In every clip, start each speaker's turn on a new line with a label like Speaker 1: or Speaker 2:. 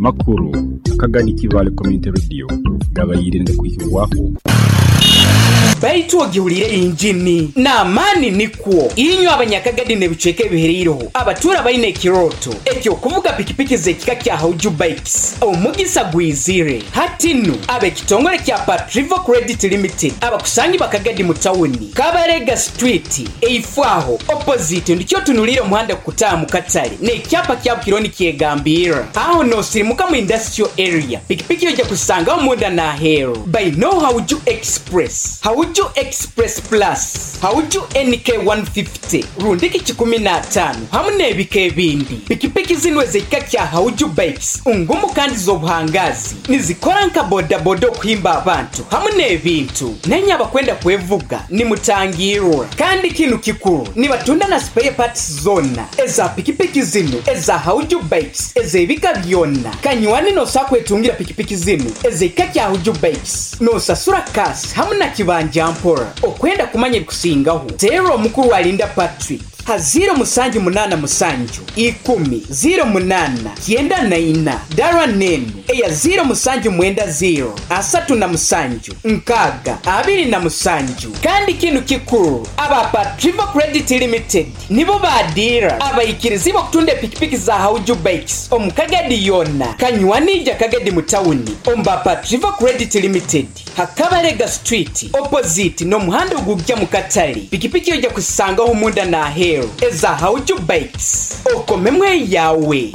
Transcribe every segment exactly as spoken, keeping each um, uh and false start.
Speaker 1: amakuru akagani kivale community radio gabayirinde kwishyurwaho
Speaker 2: baitu ogihurire injini na mani nikwo inyo abanyakagadi ne biceke biheriroho abatura bayine kiroto ekyo kuvuga pikipiki zekika kya Hauju Bikes omugisa gwizire hatinu abe kitongole kya Patrivo Credit Limited abakusangi bakagadi mu town Kabarega Street eifwaho opposite ndikyo tunulire muhanda kutaha mu Katale ne kyapa kya kironi kyegambira aho no sirimuka mu industrial area pikipiki yoje kusanga omuda na hero by no Hauju Express Hauju Express Plus Hauju N K one fifty rundiki chikumi na tano hamune ebike bindi pikipiki zinwe zekika kya Hauju Bikes ungumu kandi zobuhangazi nizikora nka boda boda kuhimba abantu hamune ebintu nenya bakwenda kwevuga ni mutangirura kandi kinu kikuru ni batunda na spare parts zona eza pikipiki zinu eza Hauju Bikes eza ebika byonna kanyuani no sakwetungira pikipiki zinu eza ikika kya Hauju Bikes no sasura kasi hamuna kibanja mpora okwenda kumanya kusingaho zero mukuru walinda Patrick ha zero musanju munana musanju ikumi zero munana kienda na ina darwa nenu eya zero musanju mwenda zero asatu na musanju nkaga abiri na musanju kandi kinu kikuru aba Patrivo Credit Limited nibo badira abayikirizibo kutunde pikipiki za Hauju Bikes omukagadi yona kanywanija kagadi mutawuni omba Patrivo Credit Limited Hakabarega Street opposite no muhanda ugujja mu Katale pikipiki yoja kusanga ho munda na hero eza Hauju Bikes okomemwe yawe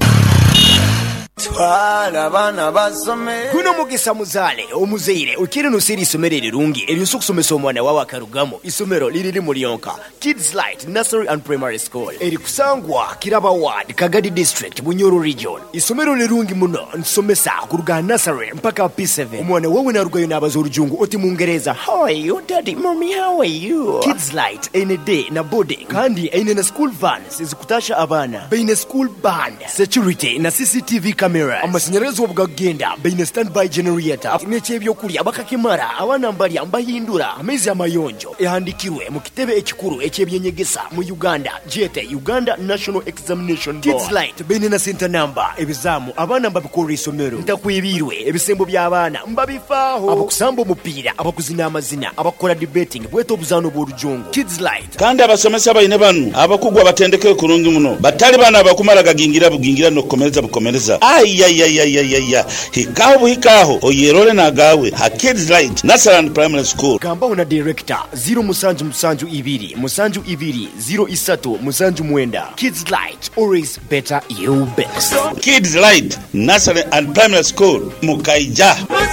Speaker 3: twala bana basome
Speaker 4: kuno mugisa muzale omuzire ukiri nusiri isomero rirungi ebyuso kusomesa omwana wawe akarugamo isomero liriri muri yonka Kids Light Nursery and Primary School eri kusangwa Kiraba Ward Kagadi District Bunyoro Region isomero lirungi muno nsomesa kuruga nursery mpaka P seven omwana wawe narugayo n'abazorujungu oti mungereza how are you daddy mommy how are you Kids Light ine day na boarding kandi ine na school vans zikutasha abana beine school band security na C C T V camera amashanyarazi obugagenda beine standby generator n'ekyebyo kulya bakakimara abana mbali ambahindura amezi amayonjo ehandikirwe mu kitebe ekikuru ekyebyenyegesa mu Uganda G T Uganda National Examination Board Kids Light beine na center number ebizamu abana mbabikora isomero ntakwibirwe ebisembo by'abana mbabifaho abakusamba omupira abakuzina amazina abakora debating bweto obuzano bw'orujungu Kids Light
Speaker 5: kandi abasomesa bayine banu abakugwa batendeke kurungi muno batali bana bakumara gagingira bugingira no komereza bukomereza ay ay ay ay ay ay hikaho hikaho oyerole na gawe ha Kids Light Nursery and Primary School
Speaker 4: gamba una director zero musanju musanju ibiri musanju ibiri zero isatu musanju mwenda Kids Light always better you best
Speaker 5: Kids Light Nursery and Primary School Mukaija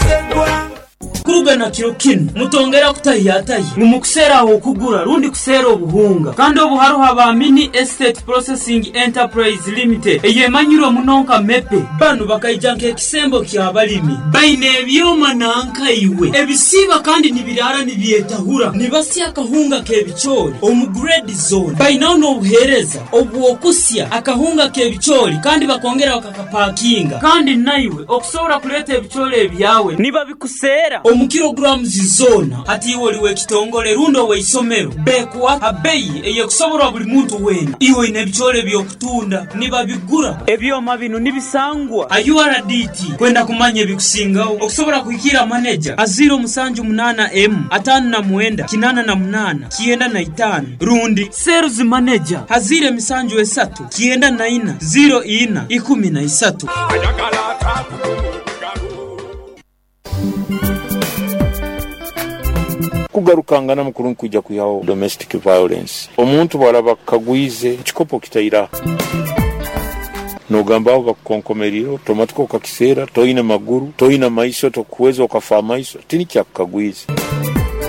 Speaker 6: kuruga na kirokin mutongera kutayataye mumusera aho kugura rundi kusera obuhunga kandi obuharo haba Mini Estate Processing Enterprise Limited eye manyuro munonka mepe banu bakayijanke kisembo kya balimi baine ebyoma nanka iwe ebisiba kandi nibirara nibyetahura nibasya akahunga kebichori omu grade zone baina no buhereza obuokusya akahunga kebichori kandi bakongera bakakapakinga kandi naiwe okusobora kuleta ebichori ebyawe niba bikusera mu kilograms zona ati woliwe kitongole rundo we isomero bekwa abeyi eye kusobora buli muntu wena iwe ine bichole byo kutunda niba bigura ebyoma bino nibisangwa U R D T kwenda kumanye bikusingaho okusobora kuikira manager aziro musanju munana M atanu na mwenda kinana na munana kienda na itano rundi sales manager hazire misanju esatu kienda na ina zero ina ikumi na isatu
Speaker 7: kugarukangana mukuru kujja kuyaho domestic violence omuntu balaba kagwize chikopo kitayira nogamba aho bakonkomeriro tomatiko kakisera toina maguru toina maiso tokuweza okafa maiso tini kyakagwize